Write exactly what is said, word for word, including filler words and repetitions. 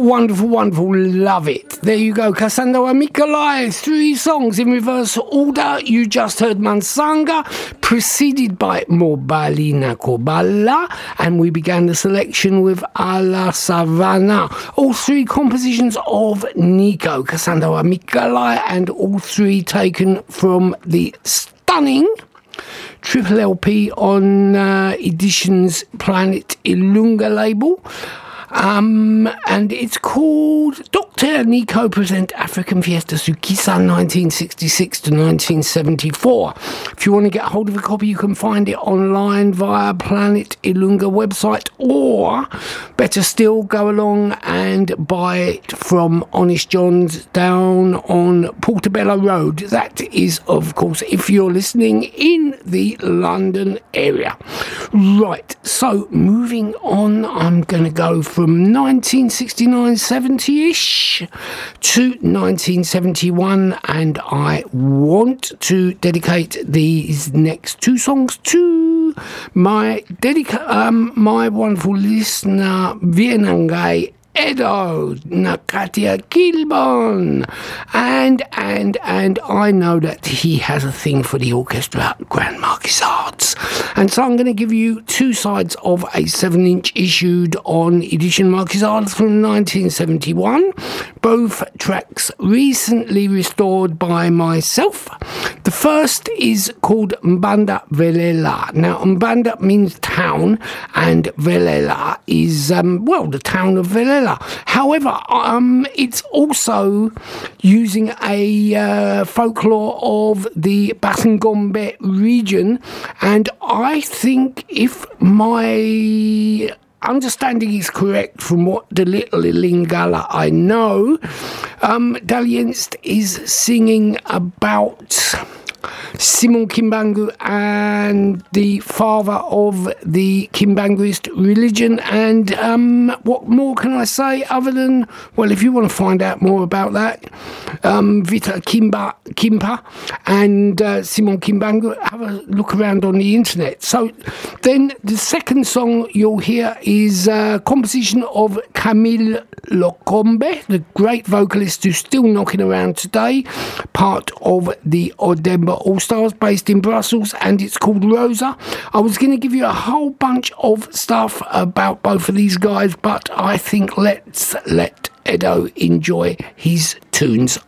Wonderful, wonderful, love it. There you go, Cassandra Mikolai, three songs in reverse order. You just heard Mansanga, preceded by Mobalina Kobala, and we began the selection with Alla Savannah. All three compositions of Nico, Cassandra Mikolai, and all three taken from the stunning Triple L P on uh, Editions Planet Ilunga label. Um, and it's called Doctor Nico Present African Fiesta Sukisa nineteen sixty-six to nineteen seventy-four. If you want to get hold of a copy, you can find it online via Planet Ilunga website, or better still, go along and buy it from Honest John's down on Portobello Road. That is, of course, if you're listening in the London area. Right, so moving on, I'm going to go from from nineteen sixty-nine seventy-ish to nineteen seventy-one, and I want to dedicate these next two songs to my dedica- um, my wonderful listener Vienangai Edo Nakatia Kilbon, and and and I know that he has a thing for the orchestra Grand Marquis Arts, and so I'm going to give you two sides of a seven inch issued on Edition Marquis Arts from nineteen seventy-one, both tracks recently restored by myself. The first is called Mbanda Velela. Now Mbanda means town, and Velela is um, well the town of Velela. However, um, it's also using a uh, folklore of the Basingombe region, and I think if my understanding is correct from what the little Lingala I know, um, Dalienst is singing about Simon Kimbangu and the father of the Kimbanguist religion, and um, what more can I say other than, well, if you want to find out more about that, um, Vita Kimba, Kimpa and uh, Simon Kimbangu, have a look around on the internet. So then the second song you'll hear is a composition of Camille Lokombe, the great vocalist who's still knocking around today, part of the Odemba All-Stars based in Brussels, and it's called Rosa. I was going to give you a whole bunch of stuff about both of these guys, but I think let's let Edo enjoy his tunes